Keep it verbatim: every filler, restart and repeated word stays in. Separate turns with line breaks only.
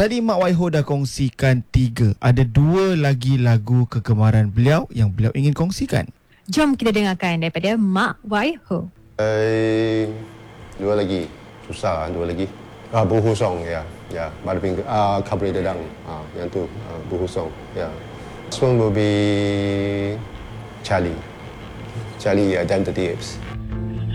Tadi Mak Waiho dah kongsikan tiga. Ada dua lagi lagu kegemaran beliau yang beliau ingin kongsikan.
Jom kita dengarkan daripada Mak Waiho.
Eh, dua lagi. Susah, dua lagi. Ah, Buhu Song, ya. Ya, Pada Pinggir. Ah, Kabri Dedang. Ah, yang tu, ah, Buhu Song. Ya. This one will be Charlie. Charlie, uh, Down to the Apes.